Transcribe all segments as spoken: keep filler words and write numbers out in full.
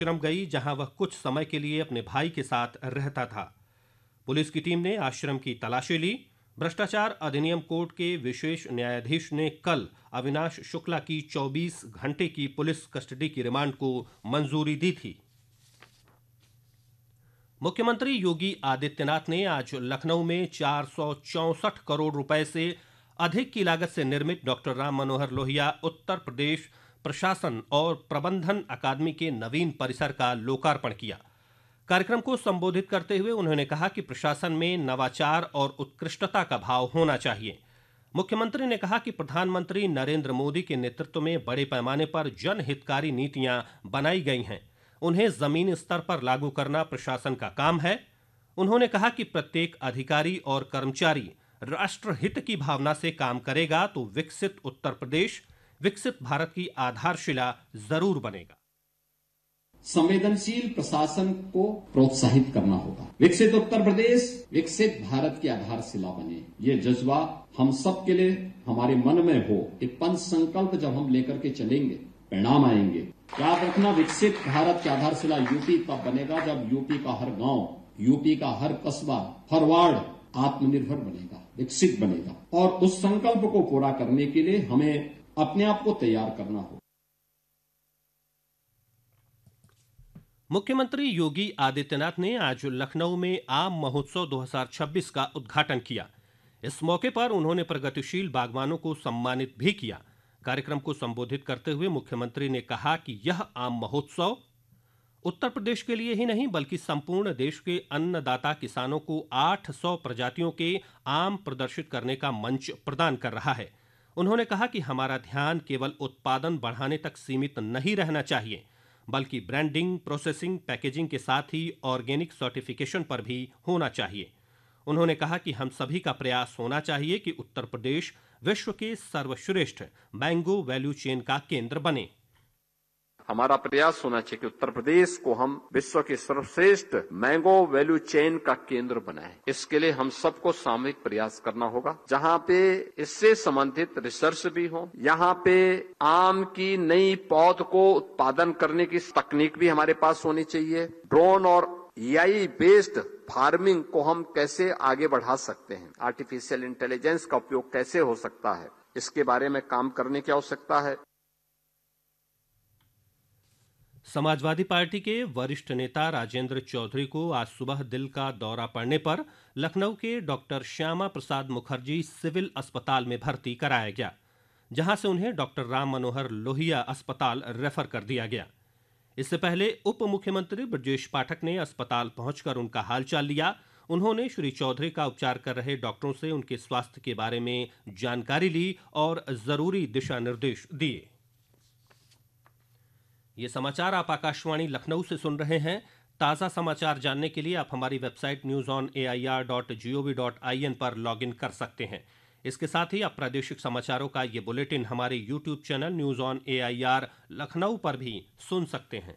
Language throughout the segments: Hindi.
आश्रम गई जहां वह कुछ समय के लिए अपने भाई के साथ रहता था। पुलिस की टीम ने आश्रम की तलाशी ली। भ्रष्टाचार अधिनियम कोर्ट के विशेष न्यायाधीश ने कल अविनाश शुक्ला की चौबीस घंटे की पुलिस कस्टडी की रिमांड को मंजूरी दी थी। मुख्यमंत्री योगी आदित्यनाथ ने आज लखनऊ में चार सौ चौंसठ करोड़ रुपए से अधिक की लागत से निर्मित डॉक्टर राम मनोहर लोहिया उत्तर प्रदेश प्रशासन और प्रबंधन अकादमी के नवीन परिसर का लोकार्पण किया। कार्यक्रम को संबोधित करते हुए उन्होंने कहा कि प्रशासन में नवाचार और उत्कृष्टता का भाव होना चाहिए। मुख्यमंत्री ने कहा कि प्रधानमंत्री नरेंद्र मोदी के नेतृत्व में बड़े पैमाने पर जनहितकारी नीतियां बनाई गई हैं, उन्हें जमीनी स्तर पर लागू करना प्रशासन का काम है। उन्होंने कहा कि प्रत्येक अधिकारी और कर्मचारी राष्ट्रहित की भावना से काम करेगा तो विकसित उत्तर प्रदेश, विकसित भारत की आधारशिला जरूर बनेगा। संवेदनशील प्रशासन को प्रोत्साहित करना होगा। विकसित उत्तर प्रदेश विकसित भारत की आधारशिला बने, ये जज्बा हम सब के लिए हमारे मन में हो। एक पंच संकल्प जब हम लेकर के चलेंगे परिणाम आएंगे। याद रखना, विकसित भारत की आधारशिला यूपी तब बनेगा जब यूपी का हर गांव, यूपी का हर कस्बा, हर वार्ड आत्मनिर्भर बनेगा, विकसित बनेगा। और उस संकल्प को पूरा करने के लिए हमें अपने आप को तैयार करना होगा। मुख्यमंत्री योगी आदित्यनाथ ने आज लखनऊ में आम महोत्सव दो हज़ार छब्बीस का उद्घाटन किया। इस मौके पर उन्होंने प्रगतिशील बागवानों को सम्मानित भी किया। कार्यक्रम को संबोधित करते हुए मुख्यमंत्री ने कहा कि यह आम महोत्सव उत्तर प्रदेश के लिए ही नहीं बल्कि संपूर्ण देश के अन्नदाता किसानों को आठ सौ प्रजातियों के आम प्रदर्शित करने का मंच प्रदान कर रहा है। उन्होंने कहा कि हमारा ध्यान केवल उत्पादन बढ़ाने तक सीमित नहीं रहना चाहिए, बल्कि ब्रांडिंग, प्रोसेसिंग, पैकेजिंग के साथ ही ऑर्गेनिक सर्टिफिकेशन पर भी होना चाहिए। उन्होंने कहा कि हम सभी का प्रयास होना चाहिए कि उत्तर प्रदेश विश्व के सर्वश्रेष्ठ मैंगो वैल्यू चेन का केंद्र बने। हमारा प्रयास होना चाहिए कि उत्तर प्रदेश को हम विश्व के सर्वश्रेष्ठ मैंगो वैल्यू चेन का केंद्र बनाएं। इसके लिए हम सबको सामूहिक प्रयास करना होगा, जहां पे इससे संबंधित रिसर्च भी हो, यहाँ पे आम की नई पौध को उत्पादन करने की तकनीक भी हमारे पास होनी चाहिए। ड्रोन और ए आई बेस्ड फार्मिंग को हम कैसे आगे बढ़ा सकते हैं, आर्टिफिशियल इंटेलिजेंस का उपयोग कैसे हो सकता है, इसके बारे में काम करने की आवश्यकता है। समाजवादी पार्टी के वरिष्ठ नेता राजेंद्र चौधरी को आज सुबह दिल का दौरा पड़ने पर लखनऊ के डॉक्टर श्यामा प्रसाद मुखर्जी सिविल अस्पताल में भर्ती कराया गया, जहां से उन्हें डॉक्टर राम मनोहर लोहिया अस्पताल रेफर कर दिया गया। इससे पहले उप मुख्यमंत्री ब्रजेश पाठक ने अस्पताल पहुंचकर उनका हालचाल लिया। उन्होंने श्री चौधरी का उपचार कर रहे डॉक्टरों से उनके स्वास्थ्य के बारे में जानकारी ली और जरूरी दिशा निर्देश दिए। ये समाचार आप आकाशवाणी लखनऊ से सुन रहे हैं। ताज़ा समाचार जानने के लिए आप हमारी website news on A I R dot G O V dot I N पर लॉग इन कर सकते हैं। इसके साथ ही आप प्रादेशिक समाचारों का ये बुलेटिन हमारे YouTube channel news on A I R Lucknow पर भी सुन सकते हैं।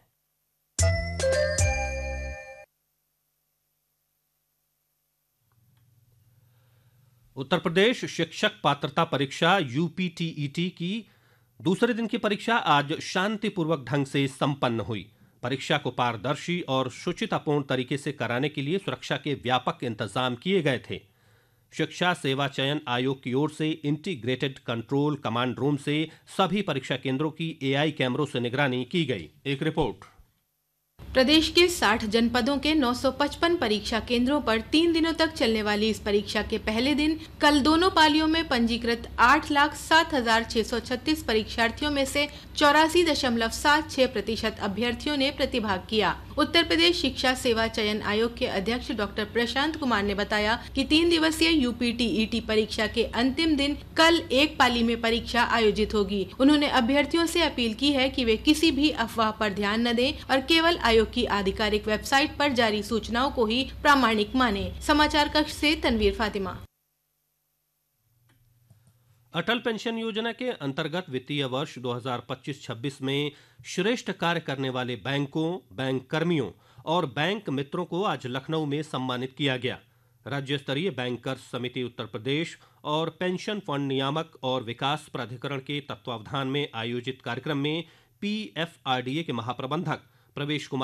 उत्तर प्रदेश शिक्षक पात्रता परीक्षा U P T E T की दूसरे दिन की परीक्षा आज शांतिपूर्वक ढंग से संपन्न हुई। परीक्षा को पारदर्शी और शुचितापूर्ण तरीके से कराने के लिए सुरक्षा के व्यापक इंतजाम किए गए थे। शिक्षा सेवा चयन आयोग की ओर से इंटीग्रेटेड कंट्रोल कमांड रूम से सभी परीक्षा केंद्रों की ए आई कैमरों से निगरानी की गई। एक रिपोर्ट। प्रदेश के साठ जनपदों के नौ सौ पचपन परीक्षा केंद्रों पर तीन दिनों तक चलने वाली इस परीक्षा के पहले दिन कल दोनों पालियों में पंजीकृत आठ लाख सात हजार छह सौ छत्तीस परीक्षार्थियों में से चौरासी दशमलव सात छह प्रतिशत अभ्यर्थियों ने प्रतिभाग किया। उत्तर प्रदेश शिक्षा सेवा चयन आयोग के अध्यक्ष डॉक्टर प्रशांत कुमार ने बताया कि तीन दिवसीय U P T E T परीक्षा के अंतिम दिन कल एक पाली में परीक्षा आयोजित होगी। उन्होंने अभ्यर्थियों से अपील की है कि वे किसी भी अफवाह पर ध्यान न दें और केवल आयोग की आधिकारिक वेबसाइट पर जारी सूचनाओं को ही प्रामाणिक माने। समाचार कक्ष से तनवीर फातिमा। अटल पेंशन योजना के अंतर्गत वित्तीय वर्ष दो हज़ार पच्चीस छब्बीस में श्रेष्ठ कार्य करने वाले बैंकों, बैंक कर्मियों और बैंक मित्रों को आज लखनऊ में सम्मानित किया गया। राज्य स्तरीय बैंकर्स समिति उत्तर प्रदेश और पेंशन फंड नियामक और विकास प्राधिकरण के तत्वावधान में आयोजित कार्यक्रम में P F R D A के महाप्रबंधक प्रवेश कुमार